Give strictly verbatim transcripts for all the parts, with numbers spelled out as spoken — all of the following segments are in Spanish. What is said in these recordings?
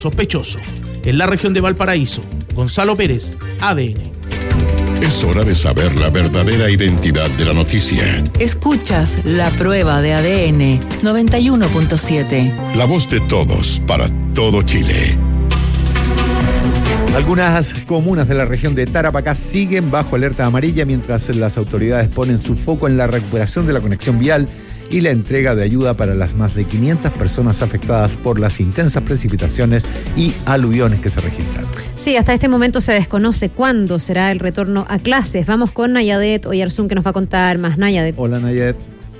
sospechoso. En la región de Valparaíso, Gonzalo Pérez, A D N. Es hora de saber la verdadera identidad de la noticia. Escuchas La Prueba de A D N noventa y uno punto siete. La voz de todos para todo Chile. Algunas comunas de la región de Tarapacá siguen bajo alerta amarilla mientras las autoridades ponen su foco en la recuperación de la conexión vial y la entrega de ayuda para las más de quinientas personas afectadas por las intensas precipitaciones y aluviones que se registran. Sí, hasta este momento se desconoce cuándo será el retorno a clases. Vamos con Nayadet Oyarzún, que nos va a contar más. Nayadet. Hola, Nayadet.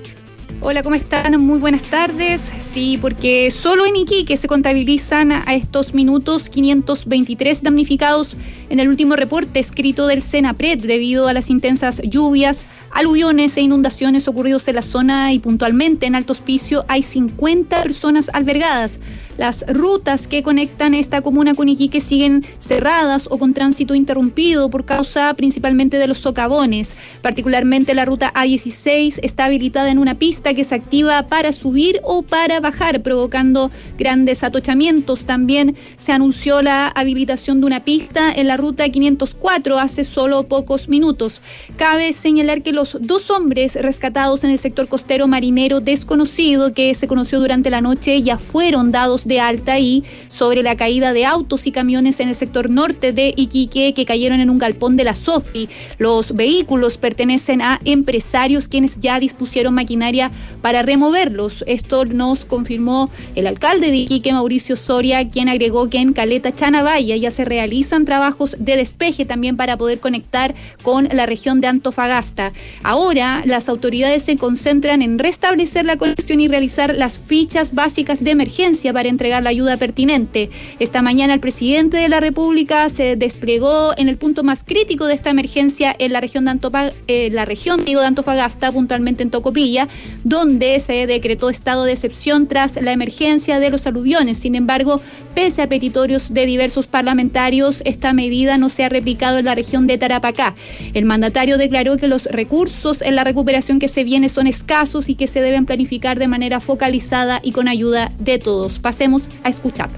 Hola, ¿cómo están? Muy buenas tardes. Sí, porque solo en Iquique se contabilizan a estos minutos quinientos veintitrés damnificados en el último reporte escrito del Senapred debido a las intensas lluvias, aluviones e inundaciones ocurridos en la zona y puntualmente en Alto Hospicio hay cincuenta personas albergadas. Las rutas que conectan esta comuna con Iquique siguen cerradas o con tránsito interrumpido por causa principalmente de los socavones. Particularmente la ruta A dieciséis está habilitada en una pista que se activa para subir o para bajar, provocando grandes atochamientos. También se anunció la habilitación de una pista en la ruta quinientos cuatro hace solo pocos minutos. Cabe señalar que los dos hombres rescatados en el sector costero marinero desconocido que se conoció durante la noche ya fueron dados de alta y sobre la caída de autos y camiones en el sector norte de Iquique que cayeron en un galpón de la SOFI. Los vehículos pertenecen a empresarios quienes ya dispusieron maquinaria para removerlos. Esto nos confirmó el alcalde de Iquique, Mauricio Soria, quien agregó que en Caleta Chanabaya ya se realizan trabajos de despeje también para poder conectar con la región de Antofagasta. Ahora las autoridades se concentran en restablecer la conexión y realizar las fichas básicas de emergencia para entregar la ayuda pertinente. Esta mañana el presidente de la República se desplegó en el punto más crítico de esta emergencia en la región de Antofagasta, eh, la región digo, de Antofagasta, puntualmente en Tocopilla, donde se decretó estado de excepción tras la emergencia de los aluviones. Sin embargo, pese a petitorios de diversos parlamentarios, esta medida no se ha replicado en la región de Tarapacá. El mandatario declaró que los recursos en la recuperación que se viene son escasos y que se deben planificar de manera focalizada y con ayuda de todos. Pasemos a escucharlo.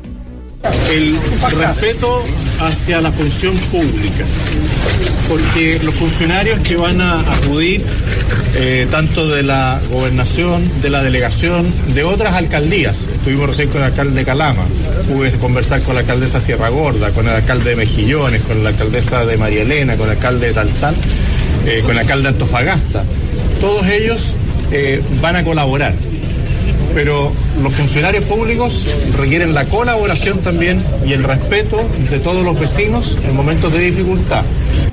El respeto hacia la función pública, porque los funcionarios que van a acudir, eh, tanto de la gobernación, de la delegación, de otras alcaldías, estuvimos recién con el alcalde de Calama, pude conversar con la alcaldesa Sierra Gorda, con el alcalde de Mejillones, con la alcaldesa de María Elena, con el alcalde de Taltal, eh, con el alcalde de Antofagasta. Todos ellos eh, van a colaborar. Pero los funcionarios públicos requieren la colaboración también y el respeto de todos los vecinos en momentos de dificultad.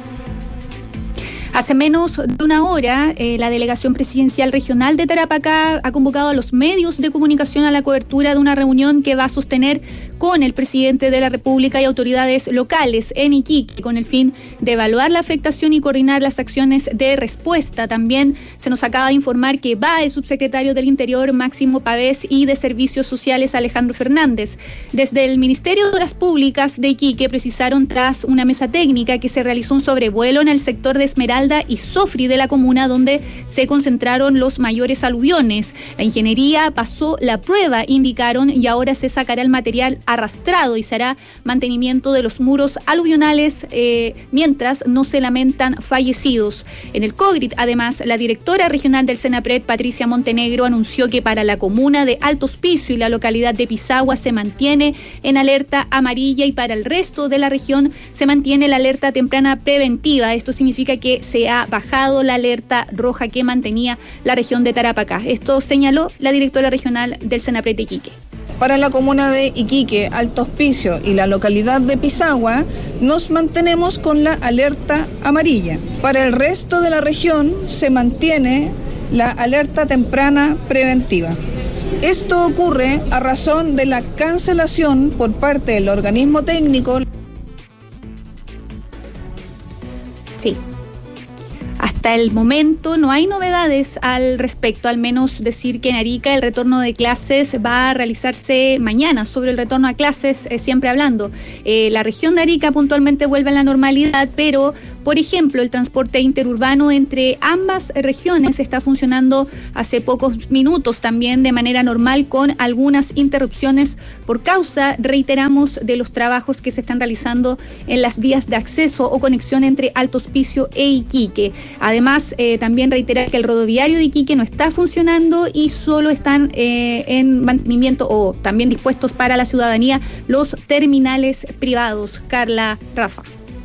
Hace menos de una hora, eh, la Delegación Presidencial Regional de Tarapacá ha convocado a los medios de comunicación a la cobertura de una reunión que va a sostener con el presidente de la República y autoridades locales en Iquique, con el fin de evaluar la afectación y coordinar las acciones de respuesta. También se nos acaba de informar que va el subsecretario del Interior, Máximo Pavés, y de Servicios Sociales, Alejandro Fernández. Desde el Ministerio de Obras Públicas de Iquique precisaron, tras una mesa técnica, que se realizó un sobrevuelo en el sector de Esmeralda y Sofri de la comuna, donde se concentraron los mayores aluviones. La ingeniería pasó la prueba, indicaron, y ahora se sacará el material arrastrado y se hará mantenimiento de los muros aluvionales eh, mientras no se lamentan fallecidos. En el COGRIT, además, la directora regional del Senapred, Patricia Montenegro, anunció que para la comuna de Alto Hospicio y la localidad de Pisagua se mantiene en alerta amarilla y para el resto de la región se mantiene la alerta temprana preventiva. Esto significa que se ha bajado la alerta roja que mantenía la región de Tarapacá. Esto señaló la directora regional del Senapred de Iquique. Para la comuna de Iquique, Alto Hospicio y la localidad de Pisagua, nos mantenemos con la alerta amarilla. Para el resto de la región se mantiene la alerta temprana preventiva. Esto ocurre a razón de la cancelación por parte del organismo técnico. Sí. Hasta el momento no hay novedades al respecto, al menos decir que en Arica el retorno de clases va a realizarse mañana. Sobre el retorno a clases, eh, siempre hablando, eh, la región de Arica puntualmente vuelve a la normalidad, pero Por ejemplo, el transporte interurbano entre ambas regiones está funcionando hace pocos minutos también de manera normal, con algunas interrupciones por causa, reiteramos, de los trabajos que se están realizando en las vías de acceso o conexión entre Alto Hospicio e Iquique. Además, eh, también reiterar que el rodoviario de Iquique no está funcionando y solo están eh, en mantenimiento o también dispuestos para la ciudadanía los terminales privados. Carla, Rafa.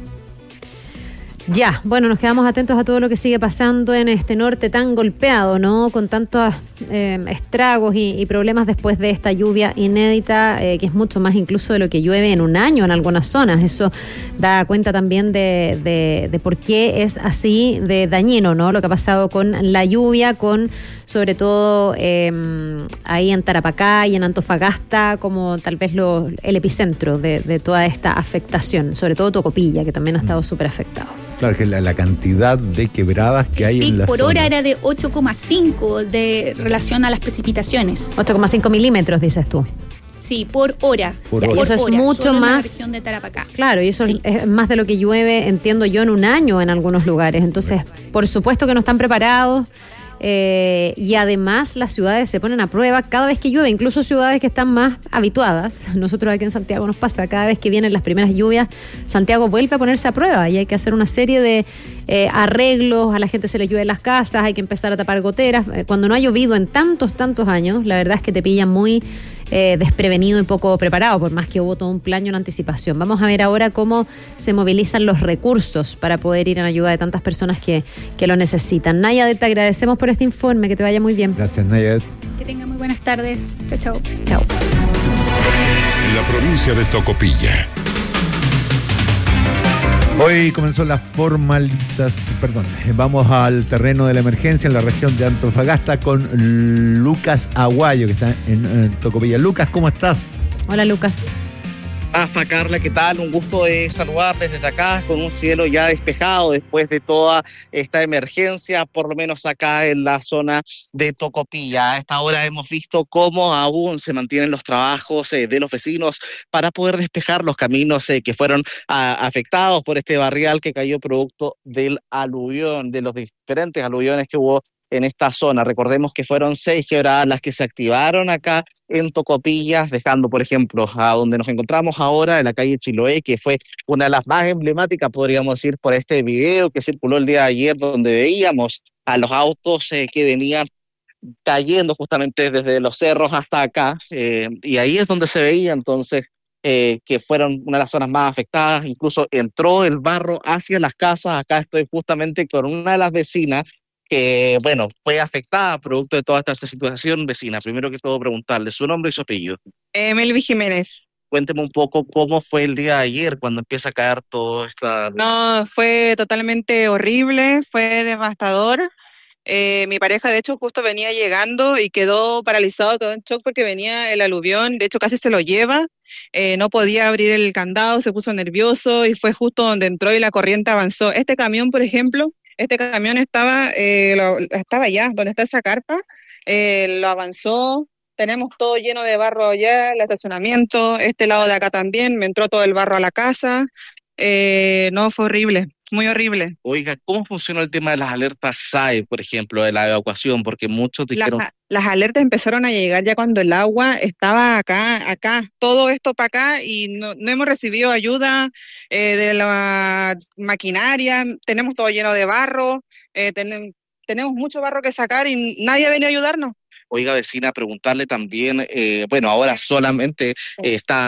Ya, bueno, nos quedamos atentos a todo lo que sigue pasando en este norte tan golpeado, ¿no? Con tantos eh, estragos y, y problemas después de esta lluvia inédita, eh, que es mucho más incluso de lo que llueve en un año en algunas zonas. Eso da cuenta también de, de, de por qué es así de dañino, ¿no? Lo que ha pasado con la lluvia, con sobre todo eh, ahí en Tarapacá y en Antofagasta, como tal vez lo, el epicentro de, de toda esta afectación, sobre todo Tocopilla, que también ha estado súper afectado. Claro, que la, la cantidad de quebradas que hay en la por zona. hora era de ocho coma cinco de relación a las precipitaciones. ocho coma cinco milímetros, dices tú. Sí, por hora. Por Por hora. Eso es hora, mucho solo en la más. región de Tarapacá. Claro, y eso Sí. es, es más de lo que llueve, entiendo yo, en un año en algunos lugares. Entonces, por supuesto que no están preparados. Eh, y además las ciudades se ponen a prueba cada vez que llueve, incluso ciudades que están más habituadas. Nosotros aquí en Santiago nos pasa, cada vez que vienen las primeras lluvias, Santiago vuelve a ponerse a prueba y hay que hacer una serie de eh, arreglos, a la gente se le llueve las casas, hay que empezar a tapar goteras. Cuando no ha llovido en tantos, tantos años, la verdad es que te pillan muy eh, desprevenido y poco preparado, por más que hubo todo un plan y una anticipación. Vamos a ver ahora cómo se movilizan los recursos para poder ir en ayuda de tantas personas que, que lo necesitan. Nayade, te agradecemos por este informe, que te vaya muy bien. Gracias, Nayad. Que tengan muy buenas tardes. Chao, chao. Chao. La provincia de Tocopilla. Hoy comenzó la formalización, perdón, vamos al terreno de la emergencia en la región de Antofagasta con Lucas Aguayo, que está en, en Tocopilla. Lucas, ¿cómo estás? Hola, Lucas. Rafa, Carla, ¿qué tal? Un gusto de saludarles desde acá con un cielo ya despejado después de toda esta emergencia, por lo menos acá en la zona de Tocopilla. A esta hora hemos visto cómo aún se mantienen los trabajos eh, de los vecinos para poder despejar los caminos eh, que fueron a, afectados por este barrial que cayó producto del aluvión, de los diferentes aluviones que hubo en esta zona. Recordemos que fueron seis quebradas las que se activaron acá en Tocopilla, dejando, por ejemplo, a donde nos encontramos ahora, en la calle Chiloé, que fue una de las más emblemáticas, podríamos decir, por este video que circuló el día de ayer, donde veíamos a los autos eh, que venían cayendo justamente desde los cerros hasta acá, eh, y ahí es donde se veía entonces eh, que fueron una de las zonas más afectadas. Incluso entró el barro hacia las casas. Acá estoy justamente con una de las vecinas que, bueno, fue afectada producto de toda esta situación. Vecina, primero que todo preguntarle su nombre y su apellido. Eh, Melvi Jiménez. Cuénteme un poco cómo fue el día de ayer cuando empieza a caer todo esta... No, fue totalmente horrible, fue devastador. Eh, mi pareja, de hecho, justo venía llegando y quedó paralizado, quedó en shock porque venía el aluvión, de hecho casi se lo lleva, eh, no podía abrir el candado, se puso nervioso y fue justo donde entró y la corriente avanzó. Este camión, por ejemplo, este camión estaba, eh, lo, estaba allá, donde está esa carpa, eh, lo avanzó, tenemos todo lleno de barro allá, el estacionamiento, este lado de acá también, me entró todo el barro a la casa, eh, no, fue horrible. Muy horrible. Oiga, ¿cómo funcionó el tema de las alertas S A E, por ejemplo, de la evacuación? Porque muchos dijeron... Las, las alertas empezaron a llegar ya cuando el agua estaba acá, acá, todo esto para acá y no, no hemos recibido ayuda eh, de la maquinaria, tenemos todo lleno de barro, eh, ten, tenemos mucho barro que sacar y nadie ha venido a ayudarnos. Oiga, vecina, preguntarle también, eh, bueno, ahora solamente eh, están,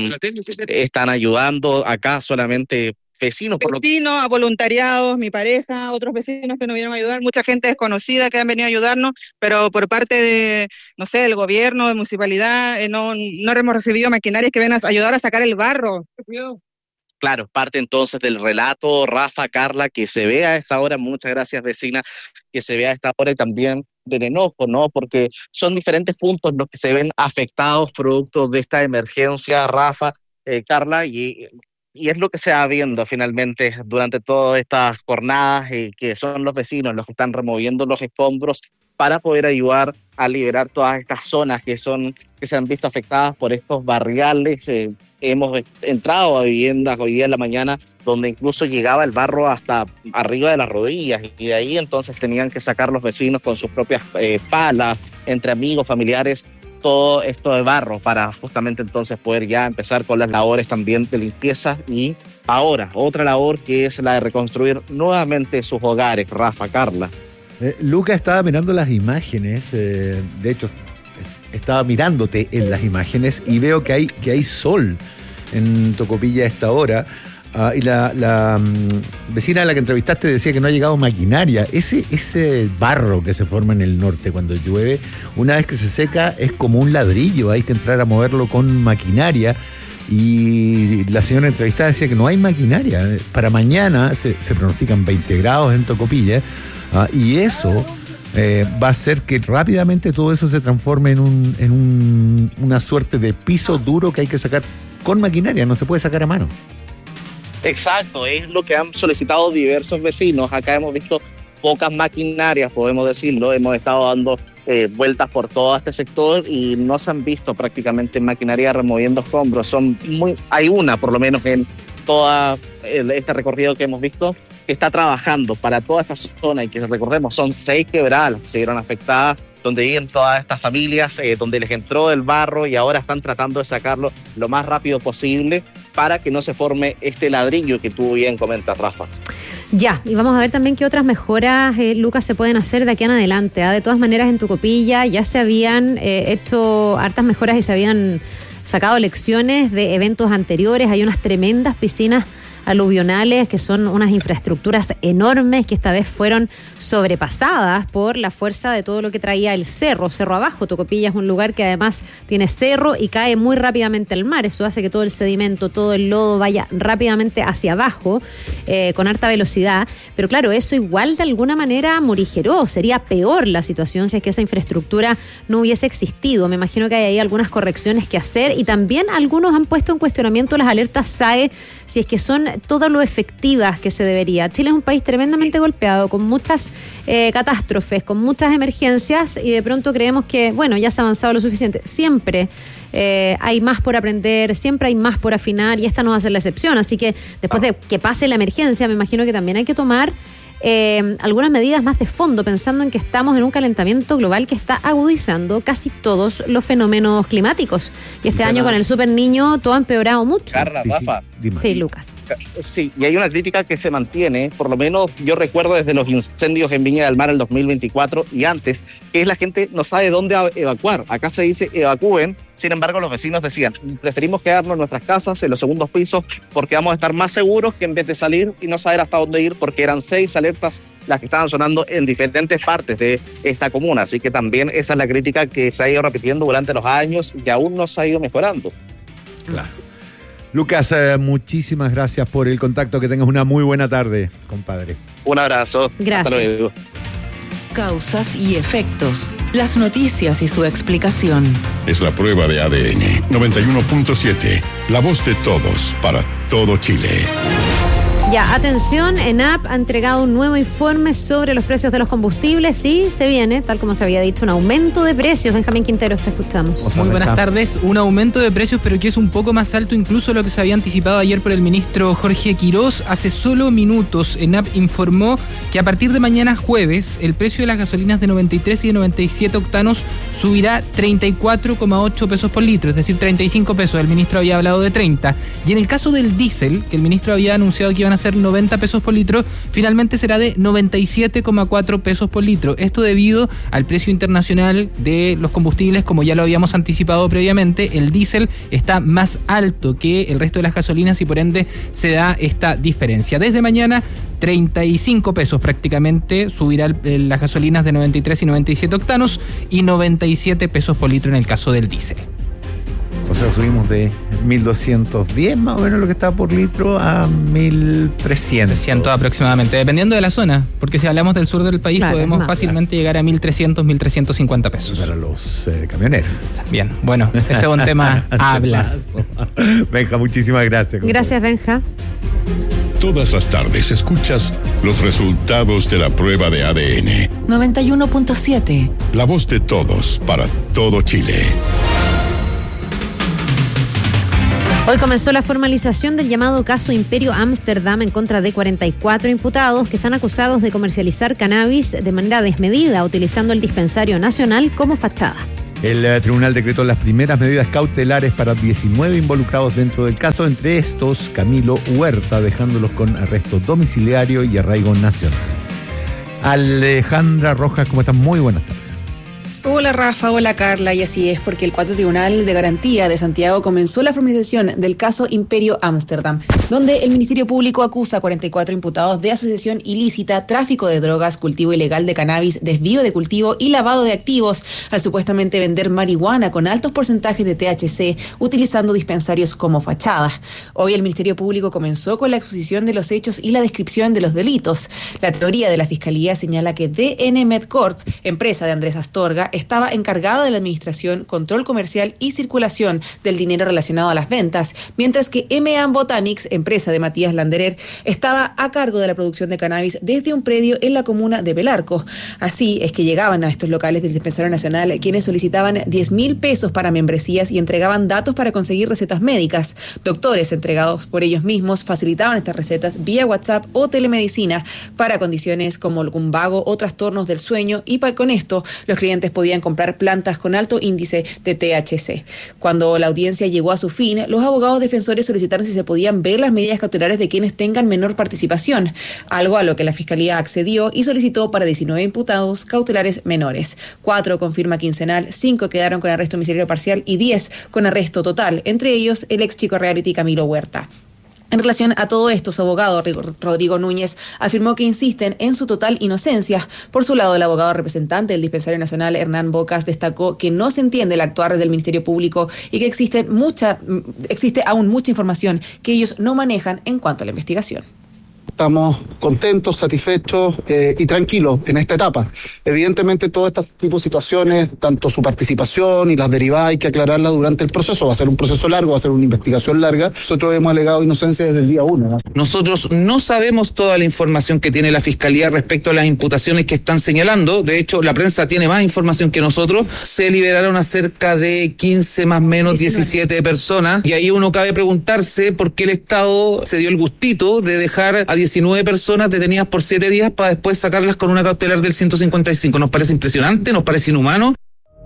están ayudando acá solamente... Vecinos, por vecinos, a voluntariados, mi pareja, otros vecinos que nos vinieron a ayudar, mucha gente desconocida que han venido a ayudarnos, pero por parte de, no sé, del gobierno, de municipalidad, eh, no, no hemos recibido maquinarias que vengan a ayudar a sacar el barro. Claro, parte entonces del relato, Rafa, Carla, que se vea a esta hora, muchas gracias vecina, que se vea a esta hora y también del enojo, ¿no? Porque son diferentes puntos los que se ven afectados producto de esta emergencia, Rafa, eh, Carla, y... Y es lo que se va viendo finalmente durante todas estas jornadas, eh, que son los vecinos los que están removiendo los escombros para poder ayudar a liberar todas estas zonas que son que se han visto afectadas por estos barriales. Eh, hemos entrado a viviendas hoy día en la mañana donde incluso llegaba el barro hasta arriba de las rodillas, y de ahí entonces tenían que sacar los vecinos con sus propias eh, palas, entre amigos, familiares, todo esto de barro para justamente entonces poder ya empezar con las labores también de limpieza. Y ahora otra labor que es la de reconstruir nuevamente sus hogares. Rafa, Carla. Eh, Luca estaba mirando las imágenes, eh, de hecho estaba mirándote en las imágenes y veo que hay, que hay sol en Tocopilla a esta hora. Uh, y la, la um, vecina a la que entrevistaste decía que no ha llegado maquinaria. Ese, ese barro que se forma en el norte cuando llueve, una vez que se seca es como un ladrillo, hay que entrar a moverlo con maquinaria. Y la señora entrevistada decía que no hay maquinaria. Para mañana se, se pronostican veinte grados en Tocopilla, uh, y eso eh, va a hacer que rápidamente todo eso se transforme en, un, en un, una suerte de piso duro que hay que sacar con maquinaria, no se puede sacar a mano. Exacto, es lo que han solicitado diversos vecinos. Acá hemos visto pocas maquinarias, podemos decirlo. Hemos estado dando eh, vueltas por todo este sector y no se han visto prácticamente maquinaria removiendo escombros. Son muy, hay una, por lo menos, en todo este recorrido que hemos visto, que está trabajando para toda esta zona, y que recordemos, son seis quebradas que se vieron afectadas, donde viven todas estas familias, eh, donde les entró el barro y ahora están tratando de sacarlo lo más rápido posible para que no se forme este ladrillo que tú bien comentas, Rafa. Ya, y vamos a ver también qué otras mejoras, eh, Lucas, se pueden hacer de aquí en adelante. ¿eh? De todas maneras, en Tocopilla ya se habían eh, hecho hartas mejoras y se habían sacado lecciones de eventos anteriores. Hay unas tremendas piscinas aluvionales que son unas infraestructuras enormes que esta vez fueron sobrepasadas por la fuerza de todo lo que traía el cerro, cerro abajo. Tocopilla es un lugar que además tiene cerro y cae muy rápidamente al mar. Eso hace que todo el sedimento, todo el lodo vaya rápidamente hacia abajo eh, con harta velocidad. Pero claro, eso igual de alguna manera morigeró. Sería peor la situación si es que esa infraestructura no hubiese existido. Me imagino que hay ahí algunas correcciones que hacer, y también algunos han puesto en cuestionamiento las alertas S A E, si es que son todo lo efectivas que se debería. Chile es un país tremendamente golpeado, con muchas eh, catástrofes, con muchas emergencias, y de pronto creemos que, bueno, ya se ha avanzado lo suficiente. Siempre eh, hay más por aprender, siempre hay más por afinar, y esta no va a ser la excepción. Así que después de que pase la emergencia, me imagino que también hay que tomar Eh, algunas medidas más de fondo, pensando en que estamos en un calentamiento global que está agudizando casi todos los fenómenos climáticos. Y este año con el Super Niño todo ha empeorado mucho. Carla, Rafa. Sí, sí, Lucas. Sí, y hay una crítica que se mantiene, por lo menos yo recuerdo desde los incendios en Viña del Mar en el dos mil veinticuatro y antes, que es la gente no sabe dónde evacuar. Acá se dice evacúen. Sin embargo, los vecinos decían, preferimos quedarnos en nuestras casas, en los segundos pisos, porque vamos a estar más seguros que en vez de salir y no saber hasta dónde ir, porque eran seis alertas las que estaban sonando en diferentes partes de esta comuna. Así que también esa es la crítica que se ha ido repitiendo durante los años y aún no se ha ido mejorando. Claro. Lucas, eh, muchísimas gracias por el contacto. Que tengas una muy buena tarde, compadre. Un abrazo. Gracias. Hasta luego. Causas y efectos. Las noticias y su explicación. Es la prueba de A D N noventa y uno punto siete. La voz de todos para todo Chile. Ya, atención, ENAP ha entregado un nuevo informe sobre los precios de los combustibles y se viene, tal como se había dicho, un aumento de precios. Benjamín Quintero, te escuchamos. Muy buenas tardes. Un aumento de precios, pero que es un poco más alto incluso de lo que se había anticipado ayer por el ministro Jorge Quirós. Hace solo minutos, ENAP informó que a partir de mañana jueves, el precio de las gasolinas de noventa y tres y de noventa y siete octanos subirá treinta y cuatro coma ocho pesos por litro, es decir, treinta y cinco pesos. El ministro había hablado de treinta. Y en el caso del diésel, que el ministro había anunciado que iban a ser noventa pesos por litro, finalmente será de noventa y siete coma cuatro pesos por litro. Esto debido al precio internacional de los combustibles, como ya lo habíamos anticipado previamente. El diésel está más alto que el resto de las gasolinas y por ende se da esta diferencia. Desde mañana, treinta y cinco pesos prácticamente subirá el, las gasolinas de noventa y tres y noventa y siete octanos y noventa y siete pesos por litro en el caso del diésel. O sea, subimos de mil doscientos diez más o menos lo que estaba por litro a mil trescientos. trescientos aproximadamente, dependiendo de la zona, porque si hablamos del sur del país, claro, podemos fácilmente llegar a mil trescientos, mil trescientos cincuenta pesos. Para los eh, camioneros. Bien, bueno, ese es un tema a hablar. Benja, muchísimas gracias. Gracias, Benja. Todas las tardes escuchas los resultados de la prueba de A D N. noventa y uno punto siete. La voz de todos para todo Chile. Hoy comenzó la formalización del llamado caso Imperio Ámsterdam en contra de cuarenta y cuatro imputados que están acusados de comercializar cannabis de manera desmedida, utilizando el dispensario nacional como fachada. El eh, tribunal decretó las primeras medidas cautelares para diecinueve involucrados dentro del caso, entre estos Camilo Huerta, dejándolos con arresto domiciliario y arraigo nacional. Alejandra Rojas, ¿cómo están? Muy buenas tardes. Hola Rafa, hola Carla, y así es porque el cuarto Tribunal de Garantía de Santiago comenzó la formalización del caso Imperio Ámsterdam, donde el Ministerio Público acusa a cuarenta y cuatro imputados de asociación ilícita, tráfico de drogas, cultivo ilegal de cannabis, desvío de cultivo y lavado de activos, al supuestamente vender marihuana con altos porcentajes de T H C, utilizando dispensarios como fachada. Hoy el Ministerio Público comenzó con la exposición de los hechos y la descripción de los delitos. La teoría de la Fiscalía señala que D N Medcorp, empresa de Andrés Astorga, estaba encargada de la administración, control comercial y circulación del dinero relacionado a las ventas, mientras que M A Botanics, empresa de Matías Landerer, estaba a cargo de la producción de cannabis desde un predio en la comuna de Belarco. Así es que llegaban a estos locales del Dispensario Nacional quienes solicitaban diez mil pesos para membresías y entregaban datos para conseguir recetas médicas. Doctores entregados por ellos mismos facilitaban estas recetas vía WhatsApp o telemedicina para condiciones como lumbago o trastornos del sueño, y para, con esto los clientes podían podían comprar plantas con alto índice de T H C. Cuando la audiencia llegó a su fin, los abogados defensores solicitaron si se podían ver las medidas cautelares de quienes tengan menor participación, algo a lo que la Fiscalía accedió y solicitó para diecinueve imputados cautelares menores. Cuatro con firma quincenal, cinco quedaron con arresto domiciliario parcial y diez con arresto total, entre ellos el ex chico reality Camilo Huerta. En relación a todo esto, su abogado, Rodrigo Núñez, afirmó que insisten en su total inocencia. Por su lado, el abogado representante del Dispensario Nacional, Hernán Bocas, destacó que no se entiende el actuar del Ministerio Público y que existe, mucha, existe aún mucha información que ellos no manejan en cuanto a la investigación. Estamos contentos, satisfechos eh, y tranquilos en esta etapa. Evidentemente, todo este tipo de situaciones, tanto su participación y las derivadas, hay que aclararlas durante el proceso. Va a ser un proceso largo, va a ser una investigación larga. Nosotros hemos alegado inocencia desde el día uno, ¿no? Nosotros no sabemos toda la información que tiene la Fiscalía respecto a las imputaciones que están señalando. De hecho, la prensa tiene más información que nosotros. Se liberaron a cerca de quince más menos diecisiete personas. Y ahí uno cabe preguntarse por qué el Estado se dio el gustito de dejar a diecinueve personas detenidas por siete días para después sacarlas con una cautelar del ciento cincuenta y cinco. Nos parece impresionante, nos parece inhumano.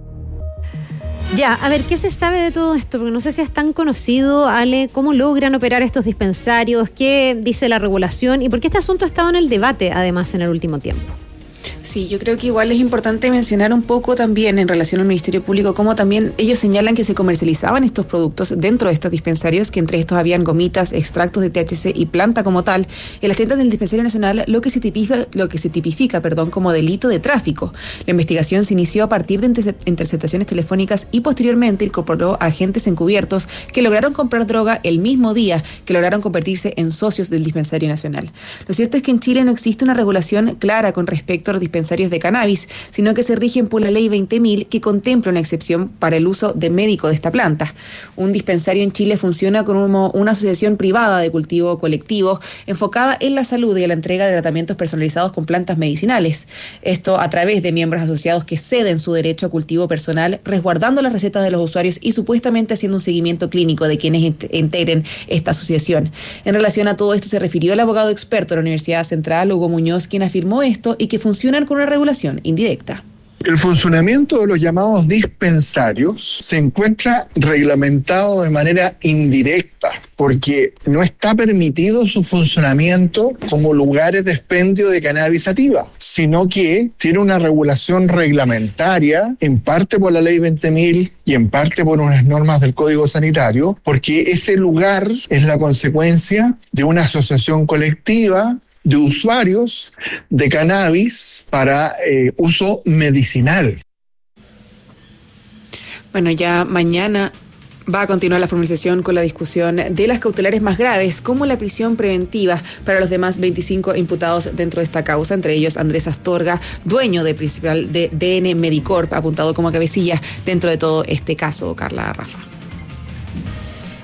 Ya, a ver, ¿qué se sabe de todo esto? Porque no sé si es tan conocido, Ale, cómo logran operar estos dispensarios, qué dice la regulación y por qué este asunto ha estado en el debate, además, en el último tiempo. Sí, yo creo que igual es importante mencionar un poco también en relación al Ministerio Público cómo también ellos señalan que se comercializaban estos productos dentro de estos dispensarios, que entre estos habían gomitas, extractos de T H C y planta como tal, en las tiendas del Dispensario Nacional, lo que se tipifica, lo que se tipifica perdón, como delito de tráfico. La investigación se inició a partir de interceptaciones telefónicas y posteriormente incorporó agentes encubiertos que lograron comprar droga el mismo día que lograron convertirse en socios del Dispensario Nacional. Lo cierto es que en Chile no existe una regulación clara con respecto a los dispensarios de cannabis, sino que se rigen por la ley veinte mil, que contempla una excepción para el uso de médico de esta planta. Un dispensario en Chile funciona como una asociación privada de cultivo colectivo enfocada en la salud y la entrega de tratamientos personalizados con plantas medicinales. Esto a través de miembros asociados que ceden su derecho a cultivo personal, resguardando las recetas de los usuarios y supuestamente haciendo un seguimiento clínico de quienes integren esta asociación. En relación a todo esto se refirió el abogado experto de la Universidad Central, Hugo Muñoz, quien afirmó esto y que funcionan con una regulación indirecta. El funcionamiento de los llamados dispensarios se encuentra reglamentado de manera indirecta porque no está permitido su funcionamiento como lugares de expendio de cannabis sativa, sino que tiene una regulación reglamentaria, en parte por la ley veinte mil y en parte por unas normas del Código Sanitario, porque ese lugar es la consecuencia de una asociación colectiva de usuarios de cannabis para eh, uso medicinal. Bueno, ya mañana va a continuar la formalización con la discusión de las cautelares más graves, como la prisión preventiva para los demás veinticinco imputados dentro de esta causa, entre ellos Andrés Astorga, dueño de principal de D N Medicorp, apuntado como cabecilla dentro de todo este caso, Carla, Rafa.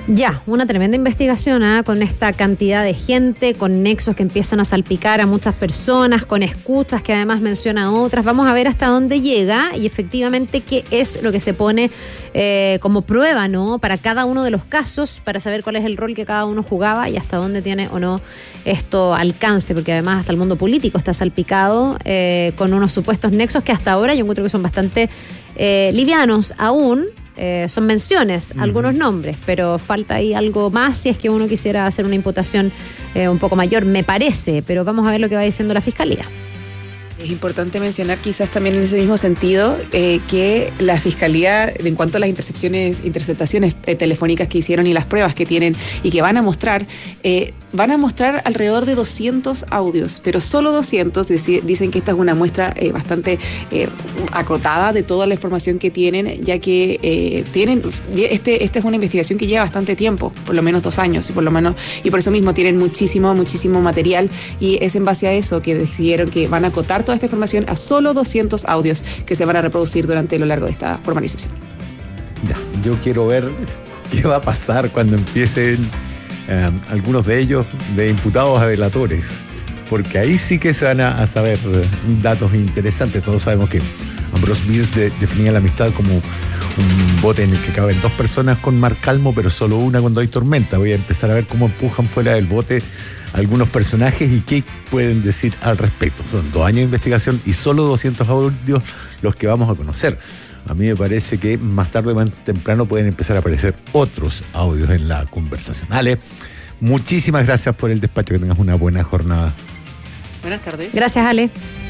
Ya, una tremenda investigación ¿eh? con esta cantidad de gente, con nexos que empiezan a salpicar a muchas personas, con escuchas que además menciona a otras. Vamos a ver hasta dónde llega y efectivamente qué es lo que se pone eh, como prueba, ¿no? Para cada uno de los casos, para saber cuál es el rol que cada uno jugaba y hasta dónde tiene o no esto alcance, porque además hasta el mundo político está salpicado eh, con unos supuestos nexos que hasta ahora yo encuentro que son bastante eh, livianos aún. Eh, son menciones, uh-huh. algunos nombres, pero falta ahí algo más si es que uno quisiera hacer una imputación eh, un poco mayor, me parece, pero vamos a ver lo que va diciendo la Fiscalía. Es importante mencionar quizás también en ese mismo sentido eh, que la Fiscalía, en cuanto a las intercepciones, interceptaciones eh, telefónicas que hicieron y las pruebas que tienen y que van a mostrar, eh, van a mostrar alrededor de doscientos audios, pero solo doscientos. Dicen que esta es una muestra eh, bastante eh, acotada de toda la información que tienen, ya que eh, tienen este esta es una investigación que lleva bastante tiempo, por lo menos dos años, y por lo menos y por eso mismo tienen muchísimo, muchísimo material, y es en base a eso que decidieron que van a acotar toda esta información a solo doscientos audios que se van a reproducir durante lo largo de esta formalización. Ya, yo quiero ver qué va a pasar cuando empiecen eh, algunos de ellos de imputados a delatores, porque ahí sí que se van a, a saber datos interesantes. Todos sabemos que Ambrose Bierce de, definía la amistad como un bote en el que caben dos personas con mar calmo, pero solo una cuando hay tormenta. Voy a empezar a ver cómo empujan fuera del bote algunos personajes y qué pueden decir al respecto. Son dos años de investigación y solo doscientos audios los que vamos a conocer. A mí me parece que más tarde o más temprano pueden empezar a aparecer otros audios en la conversación. Ale, muchísimas gracias por el despacho, que tengas una buena jornada. Buenas tardes. Gracias, Ale.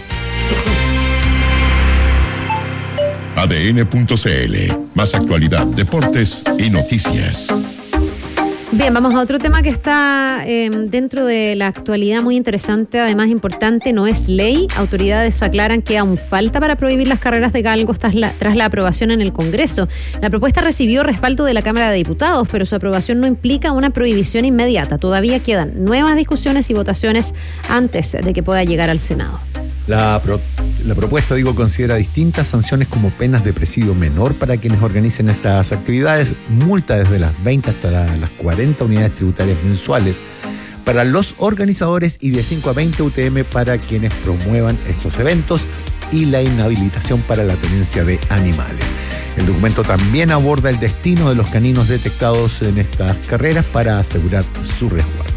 A D N punto C L, más actualidad, deportes y noticias. Bien, vamos a otro tema que está eh, dentro de la actualidad muy interesante, además importante, no es ley. Autoridades aclaran que aún falta para prohibir las carreras de galgos tras la, tras la aprobación en el Congreso. La propuesta recibió respaldo de la Cámara de Diputados, pero su aprobación no implica una prohibición inmediata. Todavía quedan nuevas discusiones y votaciones antes de que pueda llegar al Senado. La, pro, la propuesta, digo, considera distintas sanciones como penas de presidio menor para quienes organicen estas actividades, multa desde las veinte hasta la, las cuarenta unidades tributarias mensuales para los organizadores y de cinco a veinte U T M para quienes promuevan estos eventos, y la inhabilitación para la tenencia de animales. El documento también aborda el destino de los caninos detectados en estas carreras para asegurar su resguardo.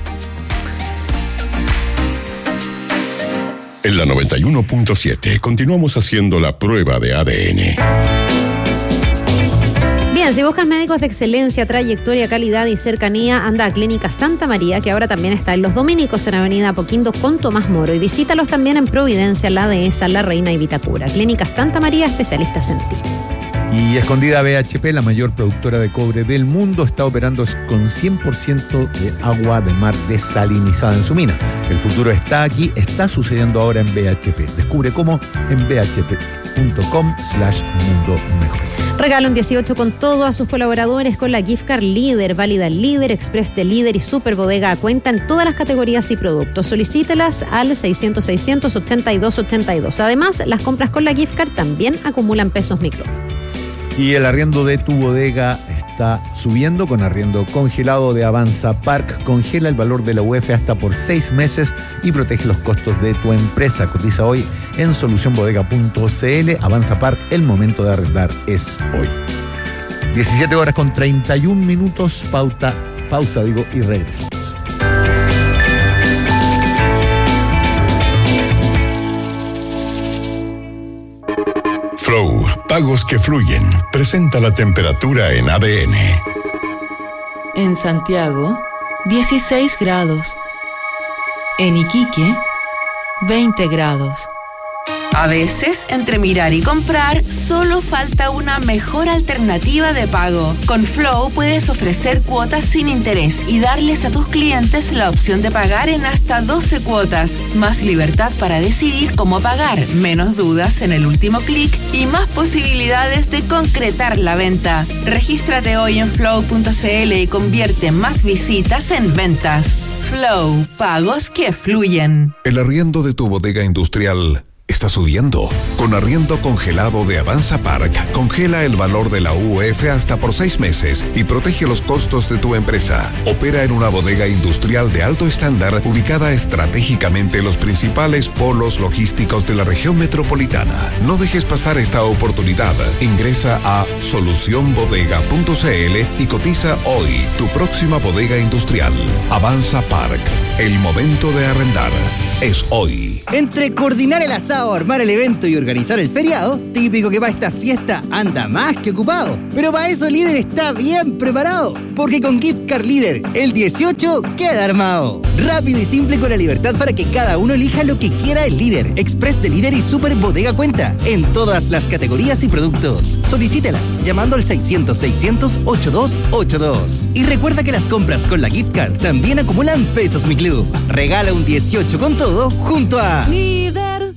En la noventa y uno punto siete continuamos haciendo la prueba de A D N. Bien, si buscas médicos de excelencia, trayectoria, calidad y cercanía, anda a Clínica Santa María, que ahora también está en Los Dominicos, en Avenida Apoquindo con Tomás Moro. Y visítalos también en Providencia, La Dehesa, La Reina y Vitacura. Clínica Santa María, especialistas en ti. Y Escondida B H P, la mayor productora de cobre del mundo, está operando con cien por ciento de agua de mar desalinizada en su mina. El futuro está aquí, está sucediendo ahora en B H P. Descubre cómo en b h p punto com slash mundo mejor. Regala un dieciocho con todo a sus colaboradores con la Gift Card Líder, válida Líder, Express de Líder y Super Bodega a cuenta en todas las categorías y productos. Solicítelas al seiscientos, seiscientos ochenta y dos ochenta y dos. Además, las compras con la Gift Card también acumulan pesos micro. Y el arriendo de tu bodega está subiendo con arriendo congelado de Avanza Park. Congela el valor de la U F hasta por seis meses y protege los costos de tu empresa. Cotiza hoy en solución bodega punto c l. Avanza Park, el momento de arrendar es hoy. diecisiete horas con treinta y un minutos, pauta, pausa digo, y regresamos. Flow, pagos que fluyen, presenta la temperatura en A D N. En Santiago, dieciséis grados. En Iquique, veinte grados. A veces, entre mirar y comprar, solo falta una mejor alternativa de pago. Con Flow puedes ofrecer cuotas sin interés y darles a tus clientes la opción de pagar en hasta doce cuotas. Más libertad para decidir cómo pagar, menos dudas en el último clic y más posibilidades de concretar la venta. Regístrate hoy en flow punto c l y convierte más visitas en ventas. Flow, pagos que fluyen. El arriendo de tu bodega industrial está subiendo. Con arriendo congelado de Avanza Park, congela el valor de la U F hasta por seis meses y protege los costos de tu empresa. Opera en una bodega industrial de alto estándar ubicada estratégicamente en los principales polos logísticos de la región metropolitana. No dejes pasar esta oportunidad. Ingresa a solución bodega punto c l y cotiza hoy tu próxima bodega industrial. Avanza Park. El momento de arrendar es hoy. Entre coordinar el asado, armar el evento y organizar el feriado, típico que para esta fiesta anda más que ocupado. Pero para eso Líder está bien preparado, porque con Gift Card Líder el dieciocho queda armado. Rápido y simple con la libertad para que cada uno elija lo que quiera el Líder, Express de Líder y Super Bodega Cuenta, en todas las categorías y productos. Solicítelas llamando al seiscientos seiscientos ochenta y dos ochenta y dos. Y recuerda que las compras con la Gift Card también acumulan pesos Mi Club. Regala un dieciocho con todo junto a Líder.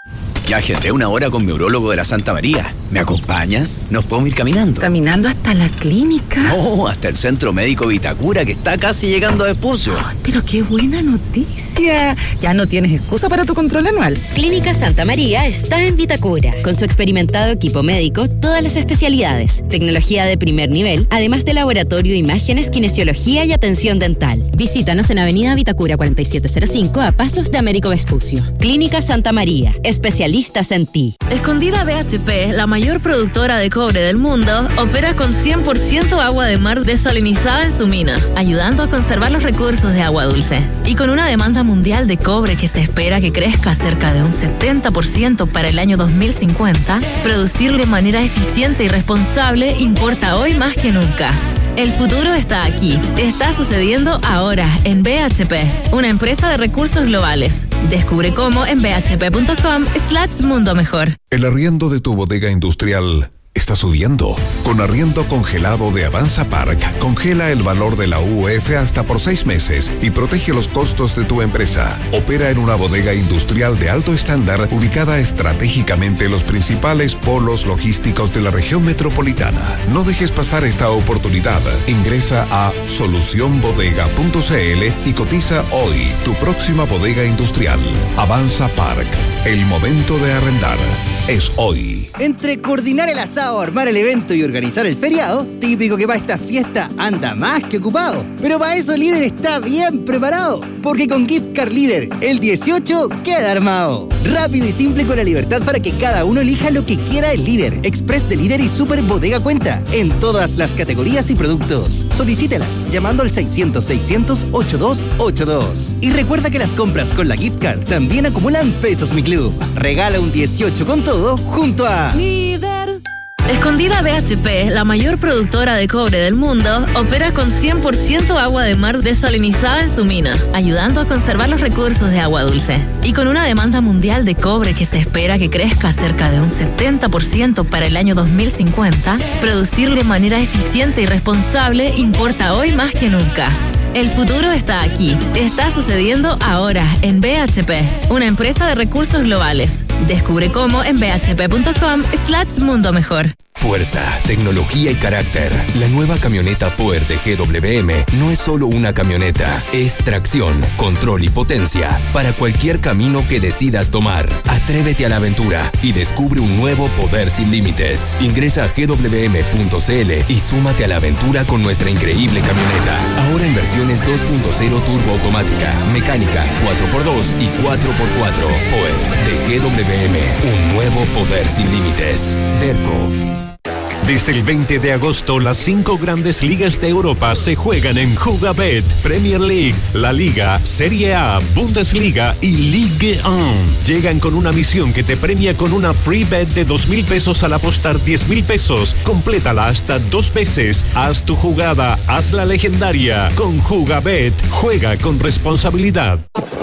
Ya agendé una hora con mi urólogo de la Santa María. ¿Me acompañas? ¿Nos podemos ir caminando? ¿Caminando hasta la clínica? No, hasta el Centro Médico Vitacura, que está casi llegando a Vespucio. Oh, pero qué buena noticia. Ya no tienes excusa para tu control anual. Clínica Santa María está en Vitacura. Con su experimentado equipo médico, todas las especialidades, tecnología de primer nivel, además de laboratorio, imágenes, kinesiología y atención dental. Visítanos en Avenida Vitacura cuarenta y siete cero cinco, a pasos de Américo Vespucio. Clínica Santa María, especialistas en ti. Escondida B H P, la mayor productora de cobre del mundo, opera con cien por ciento agua de mar desalinizada en su mina, ayudando a conservar los recursos de agua dulce. Y con una demanda mundial de cobre que se espera que crezca cerca de un setenta por ciento para el año dos mil cincuenta, producir de manera eficiente y responsable importa hoy más que nunca. El futuro está aquí. Está sucediendo ahora en B H P, una empresa de recursos globales. Descubre cómo en bhp.com slash mundo mejor. El arriendo de tu bodega industrial está subiendo. Con arriendo congelado de Avanza Park, congela el valor de la U F hasta por seis meses y protege los costos de tu empresa. Opera en una bodega industrial de alto estándar ubicada estratégicamente en los principales polos logísticos de la región metropolitana. No dejes pasar esta oportunidad. Ingresa a solución bodega punto c l y cotiza hoy tu próxima bodega industrial. Avanza Park. El momento de arrendar es hoy. Entre coordinar el asado, armar el evento y organizar el feriado, típico que para esta fiesta anda más que ocupado. Pero para eso Líder está bien preparado, porque con Gift Card Líder el dieciocho queda armado. Rápido y simple con la libertad para que cada uno elija lo que quiera el Líder, Express de Líder y Super Bodega Cuenta, en todas las categorías y productos. Solicítelas llamando al seiscientos seiscientos ochenta y dos ochenta y dos. Y recuerda que las compras con la Gift Card también acumulan pesos Mi Club. Regala un dieciocho con todo junto a Líder. Escondida B H P, la mayor productora de cobre del mundo, opera con cien por ciento agua de mar desalinizada en su mina, ayudando a conservar los recursos de agua dulce. Y con una demanda mundial de cobre que se espera que crezca cerca de un setenta por ciento para el año dos mil cincuenta, producir de manera eficiente y responsable importa hoy más que nunca. El futuro está aquí. Está sucediendo ahora en B H P, una empresa de recursos globales. Descubre cómo en bhp.com slash mundo mejor. Fuerza, tecnología y carácter. La nueva camioneta Power de G W M no es solo una camioneta, es tracción, control y potencia para cualquier camino que decidas tomar. Atrévete a la aventura y descubre un nuevo poder sin límites. Ingresa a g w m punto c l y súmate a la aventura con nuestra increíble camioneta. Ahora en versiones dos punto cero turbo automática, mecánica, cuatro por dos y cuatro por cuatro. Power de G W M, un nuevo poder sin límites. Derco. Desde el veinte de agosto, las cinco grandes ligas de Europa se juegan en Jugabet, Premier League, La Liga, Serie A, Bundesliga y Ligue uno. Llegan con una misión que te premia con una free bet de dos mil pesos al apostar diez mil pesos. Complétala hasta dos veces. Haz tu jugada, hazla legendaria. Con Jugabet, juega con responsabilidad.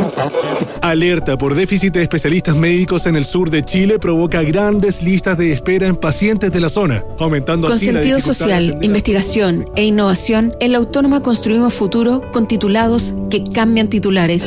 Alerta por déficit de especialistas médicos en el sur de Chile provoca grandes listas de espera en pacientes de la zona, aumentando con así la sentido dificultad social, de atender. investigación e innovación, en la Autónoma construimos futuro con titulados que cambian titulares.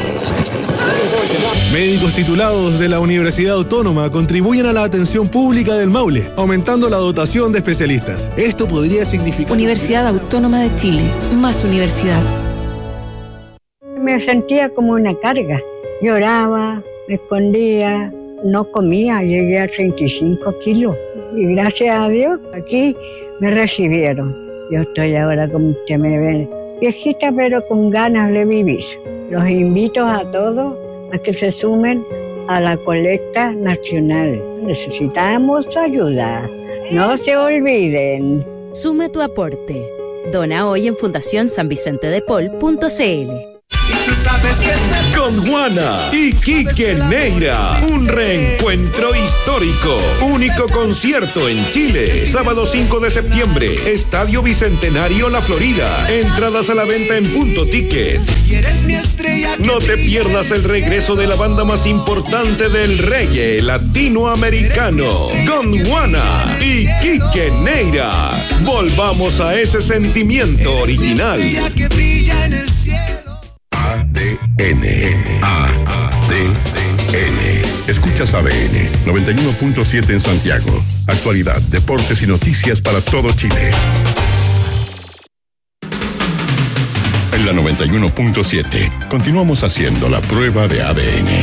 Médicos titulados de la Universidad Autónoma contribuyen a la atención pública del Maule, aumentando la dotación de especialistas. Esto podría significar... Universidad Autónoma de Chile, más universidad. Me sentía como una carga. Lloraba, me escondía, no comía, llegué a treinta y cinco kilos. Y gracias a Dios, aquí me recibieron. Yo estoy ahora, como usted me ve, viejita, pero con ganas de vivir. Los invito a todos a que se sumen a la colecta nacional. Necesitamos ayuda. No se olviden. Sume tu aporte. Dona hoy en fundación san vicente de paul punto c l. Con Juana y Quique Neira, un reencuentro histórico. Único concierto en Chile, sábado cinco de septiembre, Estadio Bicentenario La Florida. Entradas a la venta en Punto Ticket. No te pierdas el regreso de la banda más importante del reggae latinoamericano, con Juana y Quique Neira. Volvamos a ese sentimiento original. A D N. A D N. Escuchas A D N noventa y uno punto siete en Santiago. Actualidad, deportes y noticias para todo Chile. En la noventa y uno punto siete continuamos haciendo la prueba de A D N.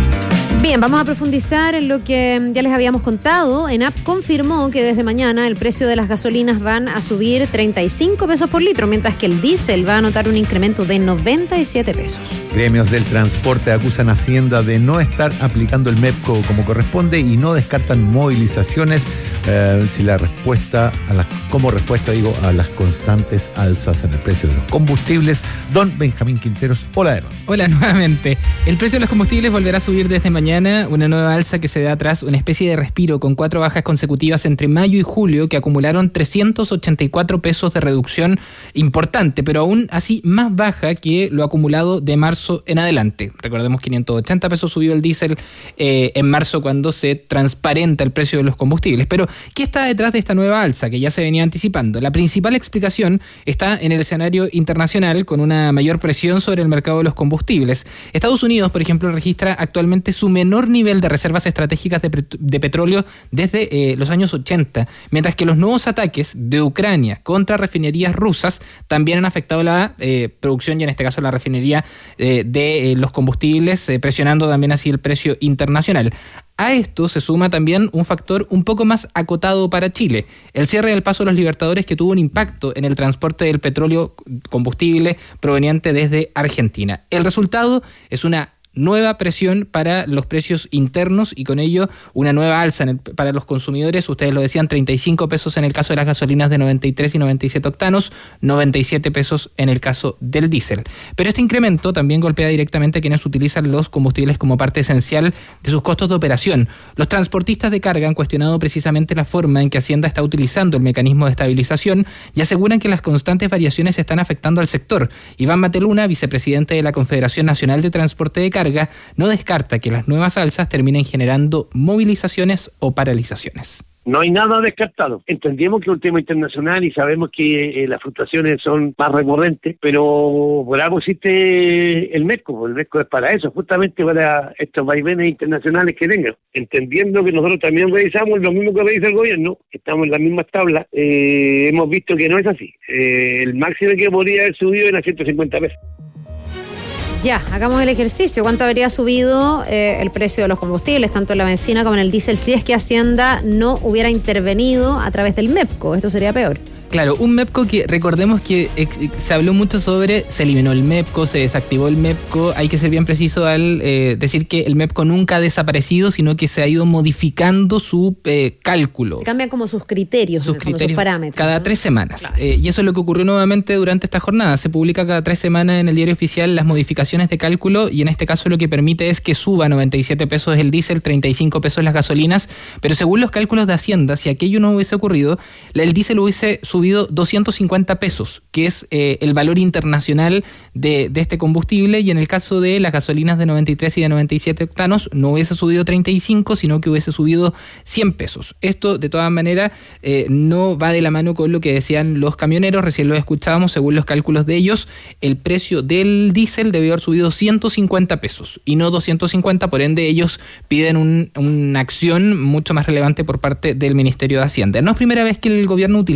Bien, vamos a profundizar en lo que ya les habíamos contado. ENAP confirmó que desde mañana el precio de las gasolinas van a subir treinta y cinco pesos por litro, mientras que el diésel va a anotar un incremento de noventa y siete pesos. Gremios del transporte acusan a Hacienda de no estar aplicando el MEPCO como corresponde y no descartan movilizaciones eh, si la respuesta a las, como respuesta digo a las constantes alzas en el precio de los combustibles. Don Benjamín Quinteros, hola de nuevo. Hola nuevamente. El precio de los combustibles volverá a subir desde mañana, una nueva alza que se da tras una especie de respiro con cuatro bajas consecutivas entre mayo y julio que acumularon trescientos ochenta y cuatro pesos de reducción importante, pero aún así más baja que lo acumulado de marzo en adelante. Recordemos quinientos ochenta pesos subió el diésel eh, en marzo cuando se transparenta el precio de los combustibles. Pero, ¿qué está detrás de esta nueva alza que ya se venía anticipando? La principal explicación está en el escenario internacional con una mayor presión sobre el mercado de los combustibles. Estados Unidos, por ejemplo, registra actualmente su menor nivel de reservas estratégicas de, pet- de petróleo desde eh, los años ochenta, mientras que los nuevos ataques de Ucrania contra refinerías rusas también han afectado la eh, producción y en este caso la refinería eh, de eh, los combustibles, eh, presionando también así el precio internacional. A esto se suma también un factor un poco más acotado para Chile, el cierre del Paso de los Libertadores, que tuvo un impacto en el transporte del petróleo combustible proveniente desde Argentina. El resultado es una nueva presión para los precios internos y con ello una nueva alza en el, para los consumidores. Ustedes lo decían, treinta y cinco pesos en el caso de las gasolinas de noventa y tres y noventa y siete octanos, noventa y siete pesos en el caso del diésel. Pero este incremento también golpea directamente a quienes utilizan los combustibles como parte esencial de sus costos de operación. Los transportistas de carga han cuestionado precisamente la forma en que Hacienda está utilizando el mecanismo de estabilización y aseguran que las constantes variaciones están afectando al sector. Iván Mateluna, vicepresidente de la Confederación Nacional de Transporte de Carga, no descarta que las nuevas alzas terminen generando movilizaciones o paralizaciones. No hay nada descartado. Entendemos que es un tema internacional y sabemos que eh, las fluctuaciones son más recurrentes, pero por algo existe el MEPCO. El MEPCO es para eso, justamente para estos vaivenes internacionales que tengan. Entendiendo que nosotros también revisamos lo mismo que revisa el gobierno, estamos en las mismas tablas, eh, hemos visto que no es así. Eh, el máximo que podría haber subido era ciento cincuenta pesos. Ya, hagamos el ejercicio. ¿Cuánto habría subido eh, el precio de los combustibles, tanto en la benzina como en el diésel, si es que Hacienda no hubiera intervenido a través del MEPCO? Esto sería peor. Claro, un MEPCO que recordemos que ex, se habló mucho sobre, se eliminó el MEPCO, se desactivó el MEPCO. Hay que ser bien preciso al eh, decir que el MEPCO nunca ha desaparecido, sino que se ha ido modificando su eh, cálculo. Se cambian como sus criterios, sus, fondo, criterios sus parámetros. Cada ¿no? tres semanas. Claro. Eh, y eso es lo que ocurrió nuevamente durante esta jornada. Se publica cada tres semanas en el diario oficial las modificaciones de cálculo y en este caso lo que permite es que suba noventa y siete pesos el diésel, treinta y cinco pesos las gasolinas, pero según los cálculos de Hacienda, si aquello no hubiese ocurrido, el diésel hubiese subido doscientos cincuenta pesos, que es eh, el valor internacional de, de este combustible, y en el caso de las gasolinas de noventa y tres y de noventa y siete octanos no hubiese subido treinta y cinco, sino que hubiese subido cien pesos. Esto, de todas maneras, eh, no va de la mano con lo que decían los camioneros, recién lo escuchábamos, según los cálculos de ellos, el precio del diésel debió haber subido ciento cincuenta pesos y no doscientos cincuenta, por ende ellos piden un, una acción mucho más relevante por parte del Ministerio de Hacienda. No es primera vez que el gobierno utiliza esta herramienta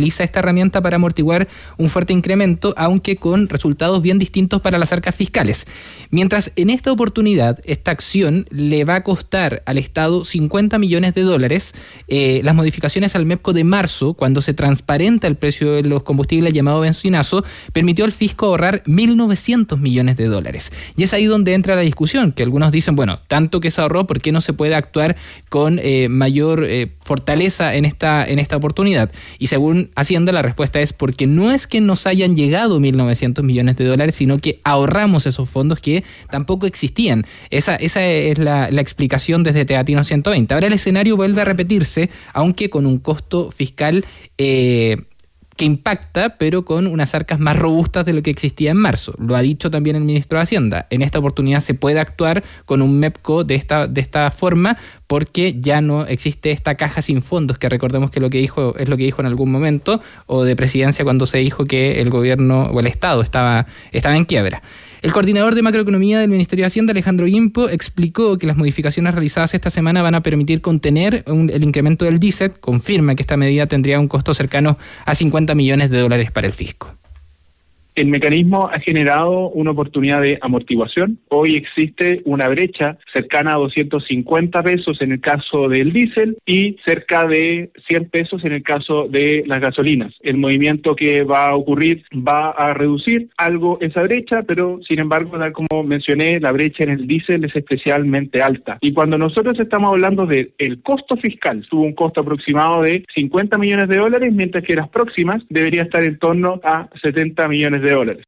herramienta para amortiguar un fuerte incremento, aunque con resultados bien distintos para las arcas fiscales. Mientras en esta oportunidad esta acción le va a costar al Estado cincuenta millones de dólares, eh, las modificaciones al MEPCO de marzo, cuando se transparenta el precio de los combustibles llamado benzinazo, permitió al fisco ahorrar mil novecientos millones de dólares. Y es ahí donde entra la discusión, que algunos dicen, bueno, tanto que se ahorró, ¿por qué no se puede actuar con eh, mayor eh, fortaleza en esta, en esta oportunidad? Y según Hacienda, la respuesta es porque no es que nos hayan llegado mil novecientos millones de dólares, sino que ahorramos esos fondos que tampoco existían. Esa, esa es la, la explicación desde Teatino ciento veinte. Ahora el escenario vuelve a repetirse, aunque con un costo fiscal eh, que impacta, pero con unas arcas más robustas de lo que existía en marzo. Lo ha dicho también el ministro de Hacienda. En esta oportunidad se puede actuar con un MEPCO de esta, de esta forma, porque ya no existe esta caja sin fondos, que recordemos que lo que dijo es lo que dijo en algún momento, o de presidencia cuando se dijo que el gobierno o el Estado estaba, estaba en quiebra. El coordinador de macroeconomía del Ministerio de Hacienda, Alejandro Guimpo, explicó que las modificaciones realizadas esta semana van a permitir contener un, el incremento del diésel. Confirma que esta medida tendría un costo cercano a cincuenta millones de dólares para el fisco. El mecanismo ha generado una oportunidad de amortiguación. Hoy existe una brecha cercana a doscientos cincuenta pesos en el caso del diésel y cerca de cien pesos en el caso de las gasolinas. El movimiento que va a ocurrir va a reducir algo esa brecha, pero sin embargo, tal como mencioné, la brecha en el diésel es especialmente alta. Y cuando nosotros estamos hablando del costo fiscal, tuvo un costo aproximado de cincuenta millones de dólares, mientras que las próximas debería estar en torno a setenta millones de dólares.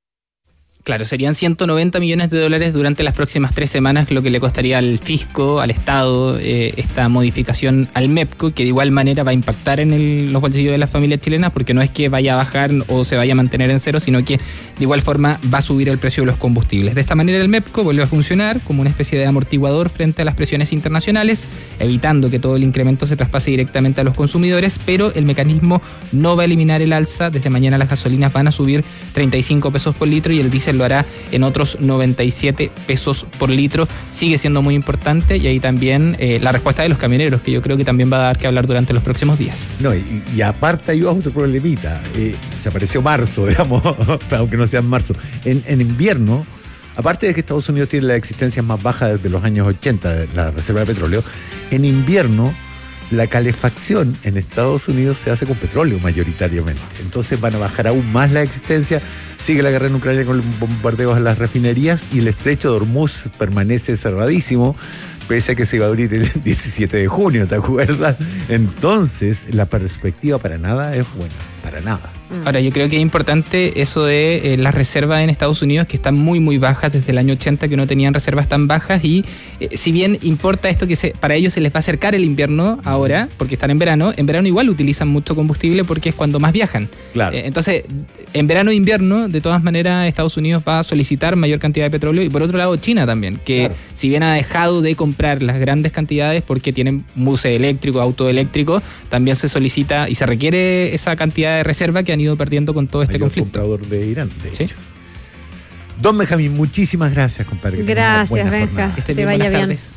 Claro, serían ciento noventa millones de dólares durante las próximas tres semanas, lo que le costaría al fisco, al Estado, eh, esta modificación al MEPCO, que de igual manera va a impactar en el, los bolsillos de las familias chilenas, porque no es que vaya a bajar o se vaya a mantener en cero, sino que de igual forma va a subir el precio de los combustibles. De esta manera el MEPCO vuelve a funcionar como una especie de amortiguador frente a las presiones internacionales, evitando que todo el incremento se traspase directamente a los consumidores, pero el mecanismo no va a eliminar el alza. Desde mañana las gasolinas van a subir treinta y cinco pesos por litro y el diésel lo hará en otros noventa y siete pesos por litro. Sigue siendo muy importante, y ahí también eh, la respuesta de los camioneros, que yo creo que también va a dar que hablar durante los próximos días. No, y, y aparte hay otro problemita. Eh, se apareció marzo, digamos, aunque no sea en marzo. En, en invierno, aparte de que Estados Unidos tiene la existencia más baja desde los años ochenta de la reserva de petróleo, en invierno la calefacción en Estados Unidos se hace con petróleo mayoritariamente. Entonces van a bajar aún más la existencia. Sigue la guerra en Ucrania con bombardeos a las refinerías y el estrecho de Hormuz permanece cerradísimo, pese a que se iba a abrir el diecisiete de junio, ¿te acuerdas? Entonces la perspectiva para nada es buena, para nada. Ahora, yo creo que es importante eso de eh, las reservas en Estados Unidos, que están muy, muy bajas desde el año ochenta, que no tenían reservas tan bajas, y eh, si bien importa esto que se, para ellos se les va a acercar el invierno ahora, porque están en verano, en verano igual utilizan mucho combustible porque es cuando más viajan. Claro. Eh, entonces, en verano e invierno, de todas maneras, Estados Unidos va a solicitar mayor cantidad de petróleo, y por otro lado China también, que claro, si bien ha dejado de comprar las grandes cantidades porque tienen buses eléctricos, auto eléctricos, también se solicita y se requiere esa cantidad de reserva que han ido perdiendo con todo este mayor conflicto. Comprador de Irán, de ¿Sí? hecho. Don Benjamín, muchísimas gracias, compadre. Gracias, Benja. Que te bien, vaya bien. Tardes.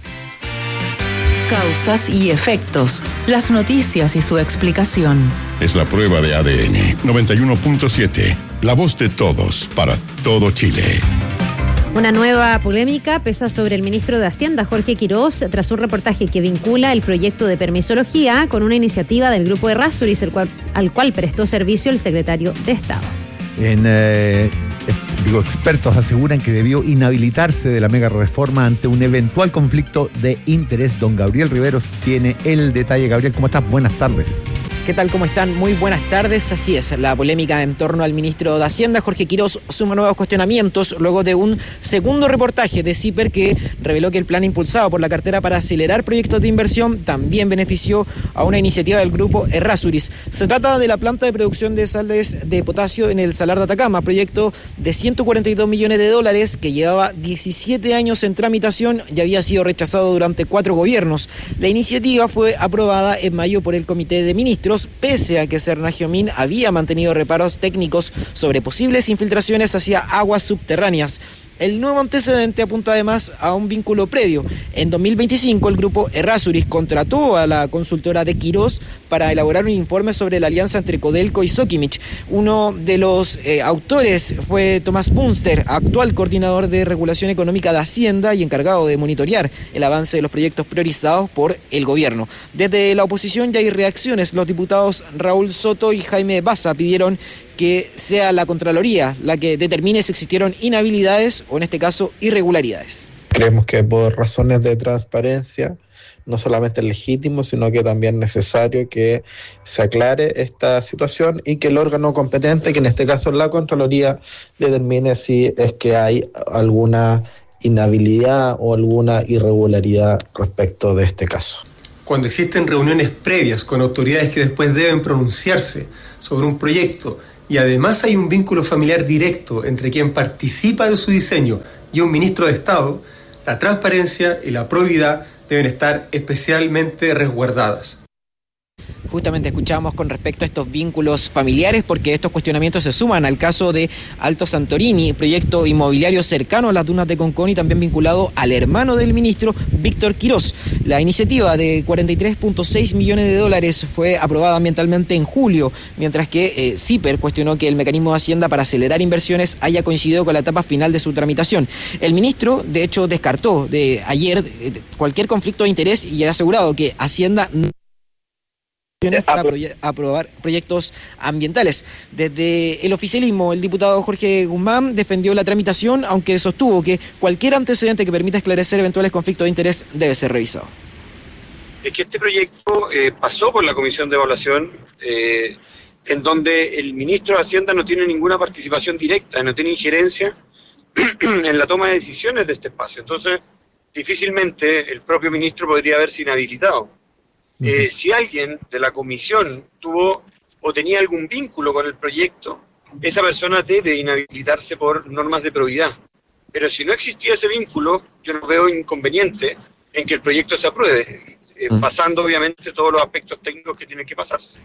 Causas y efectos. Las noticias y su explicación. Es la prueba de A D N noventa y uno punto siete. La voz de todos para todo Chile. Una nueva polémica pesa sobre el ministro de Hacienda, Jorge Quirós, tras un reportaje que vincula el proyecto de permisología con una iniciativa del grupo Errázuriz, el cual, al cual prestó servicio el secretario de Estado. En, eh, digo, expertos aseguran que debió inhabilitarse de la mega reforma ante un eventual conflicto de interés. Don Gabriel Riveros tiene el detalle. Gabriel, ¿cómo estás? Buenas tardes. ¿Qué tal? ¿Cómo están? Muy buenas tardes. Así es, la polémica en torno al ministro de Hacienda, Jorge Quirós, suma nuevos cuestionamientos luego de un segundo reportaje de CIPER que reveló que el plan impulsado por la cartera para acelerar proyectos de inversión también benefició a una iniciativa del grupo Errázuriz. Se trata de la planta de producción de sales de potasio en el Salar de Atacama, proyecto de ciento cuarenta y dos millones de dólares que llevaba diecisiete años en tramitación y había sido rechazado durante cuatro gobiernos. La iniciativa fue aprobada en mayo por el Comité de Ministros, pese a que Sernagiomín había mantenido reparos técnicos sobre posibles infiltraciones hacia aguas subterráneas. El nuevo antecedente apunta además a un vínculo previo. En dos mil veinticinco el grupo Errázuriz contrató a la consultora de Quirós para elaborar un informe sobre la alianza entre Codelco y Sokimich. Uno de los eh, autores fue Tomás Bunster, actual coordinador de regulación económica de Hacienda y encargado de monitorear el avance de los proyectos priorizados por el gobierno. Desde la oposición ya hay reacciones. Los diputados Raúl Soto y Jaime Baza pidieron que sea la Contraloría la que determine si existieron inhabilidades o en este caso irregularidades. Creemos que por razones de transparencia no solamente es legítimo, sino que también es necesario que se aclare esta situación y que el órgano competente, que en este caso es la Contraloría, determine si es que hay alguna inhabilidad o alguna irregularidad respecto de este caso. Cuando existen reuniones previas con autoridades que después deben pronunciarse sobre un proyecto y además hay un vínculo familiar directo entre quien participa de su diseño y un ministro de Estado, la transparencia y la probidad deben estar especialmente resguardadas. Justamente escuchamos con respecto a estos vínculos familiares, porque estos cuestionamientos se suman al caso de Alto Santorini, proyecto inmobiliario cercano a las dunas de Concón y también vinculado al hermano del ministro, Víctor Quirós. La iniciativa de cuarenta y tres punto seis millones de dólares fue aprobada ambientalmente en julio, mientras que eh, CIPER cuestionó que el mecanismo de Hacienda para acelerar inversiones haya coincidido con la etapa final de su tramitación. El ministro, de hecho, descartó de ayer eh, cualquier conflicto de interés y ha asegurado que Hacienda no para proye- aprobar proyectos ambientales. Desde el oficialismo, el diputado Jorge Guzmán defendió la tramitación, aunque sostuvo que cualquier antecedente que permita esclarecer eventuales conflictos de interés debe ser revisado. Es que este proyecto eh, pasó por la Comisión de Evaluación, eh, en donde el ministro de Hacienda no tiene ninguna participación directa, no tiene injerencia en la toma de decisiones de este espacio. Entonces, difícilmente el propio ministro podría haberse inhabilitado. Eh, si alguien de la comisión tuvo o tenía algún vínculo con el proyecto, esa persona debe inhabilitarse por normas de probidad. Pero si no existía ese vínculo, yo no veo inconveniente en que el proyecto se apruebe, eh, pasando obviamente todos los aspectos técnicos que tienen que pasarse.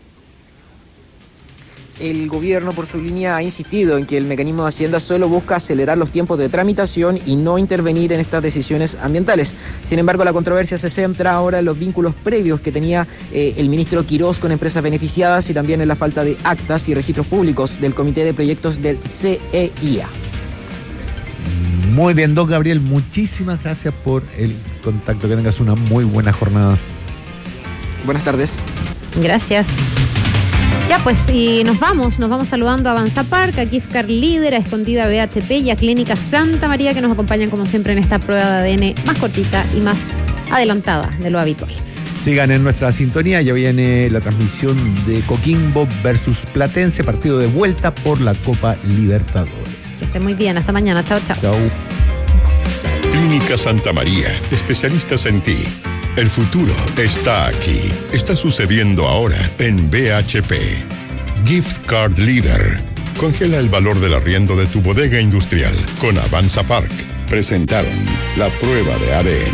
El gobierno, por su línea, ha insistido en que el mecanismo de Hacienda solo busca acelerar los tiempos de tramitación y no intervenir en estas decisiones ambientales. Sin embargo, la controversia se centra ahora en los vínculos previos que tenía eh, el ministro Quirós con empresas beneficiadas y también en la falta de actas y registros públicos del Comité de Proyectos del C E I A. Muy bien, don Gabriel, muchísimas gracias por el contacto. Que tengas una muy buena jornada. Buenas tardes. Gracias. Ya pues, y nos vamos, nos vamos saludando a Avanza Park, a Gift Card Líder, a Escondida B H P y a Clínica Santa María, que nos acompañan como siempre en esta prueba de A D N más cortita y más adelantada de lo habitual. Sigan en nuestra sintonía, ya viene la transmisión de Coquimbo versus Platense, partido de vuelta por la Copa Libertadores. Que estén muy bien, hasta mañana, chao, chao. Chao. Clínica Santa María, especialistas en ti. El futuro está aquí. Está sucediendo ahora en B H P. Gift Card Leader. Congela el valor del arriendo de tu bodega industrial con Avanza Park. Presentaron la prueba de A D N.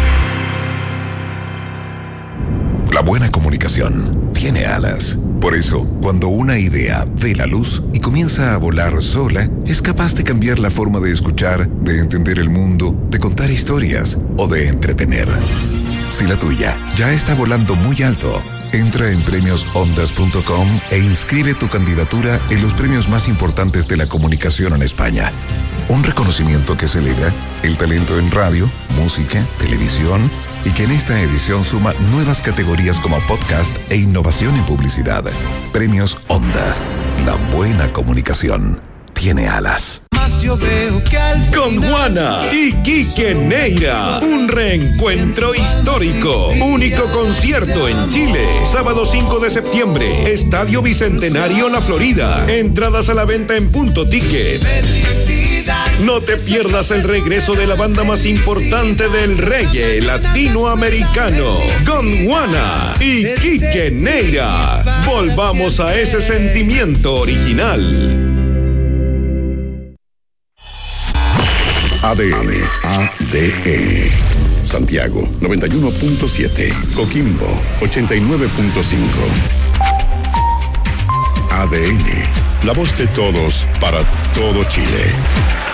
La buena comunicación tiene alas. Por eso, cuando una idea ve la luz y comienza a volar sola, es capaz de cambiar la forma de escuchar, de entender el mundo, de contar historias o de entretener. Si la tuya ya está volando muy alto, entra en premios ondas punto com e inscribe tu candidatura en los premios más importantes de la comunicación en España. Un reconocimiento que celebra el talento en radio, música, televisión y que en esta edición suma nuevas categorías como podcast e innovación en publicidad. Premios Ondas. La buena comunicación tiene alas. Con Juana y Quique Neira, un reencuentro histórico. Único concierto en Chile, sábado cinco de septiembre, Estadio Bicentenario La Florida. Entradas a la venta en Punto Ticket. No te pierdas el regreso de la banda más importante del reggae latinoamericano, Gondwana y Quique Neira. Volvamos a ese sentimiento original. A D N, A D N. Santiago, noventa y uno punto siete. Coquimbo, ochenta y nueve punto cinco. A D N, la voz de todos para todo Chile.